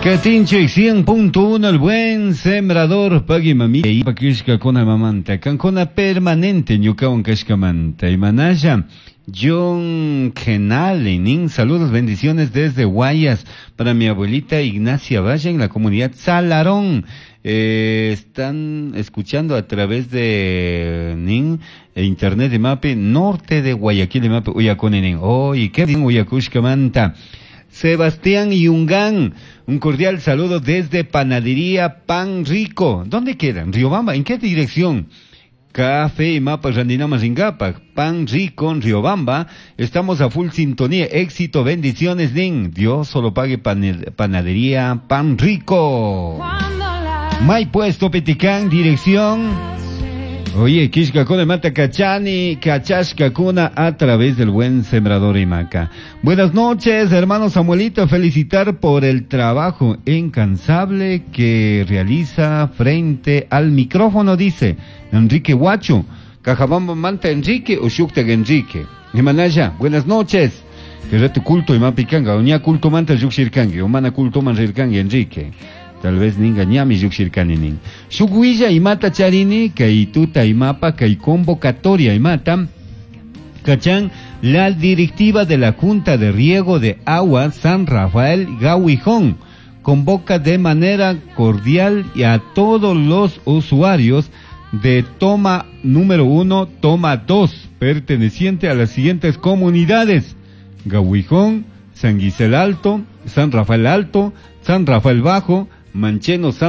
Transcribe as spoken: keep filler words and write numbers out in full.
Catinche cien punto uno, el buen sembrador, pagui mami, y paquishka con mamanta, cancona permanente, ñucawan kashkamanta, y manaya, John Kenalenin, saludos, bendiciones desde Guayas, para mi abuelita Ignacia Valle en la comunidad Salarón. Eh, están escuchando a través de Nin, e internet de Mape, norte de Guayaquil de Mape, Uyaconenen. Oye, qué bien Uyakushkamanta. Sebastián Yungán, un cordial saludo desde Panadería Pan Rico. ¿Dónde quedan? Riobamba, ¿en qué dirección? Café y Mapa Randinama Zingapac, Pan Rico en Riobamba. Estamos a full sintonía. Éxito, bendiciones, Nin. Dios solo pague pan, Panadería Pan Rico. May Puesto Peticán, dirección. Oye, Kishka Kuna Mata Cachani, Cachashka Kuna a través del buen sembrador Imaca. Buenas noches, hermano Samuelito, felicitar por el trabajo incansable que realiza frente al micrófono, dice Enrique Huacho. Cajabamba Manta Enrique o Shuktag Enrique. Himanaya, buenas noches. Que reto culto Ima Picanga, oña culto Manta Yuxirkange, omana culto Man Rirkange Enrique. Tal vez ninga ñami yuxirkaninin. Shuguilla y mata charini, kaituta y mapa, kai convocatoria y mata. Cachan, la directiva de la Junta de Riego de Agua San Rafael Gauijón convoca de manera cordial y a todos los usuarios de toma número uno, toma dos, perteneciente a las siguientes comunidades: Gauijón, San Gisel Alto, San Rafael Alto, San Rafael Bajo, Mancheno, San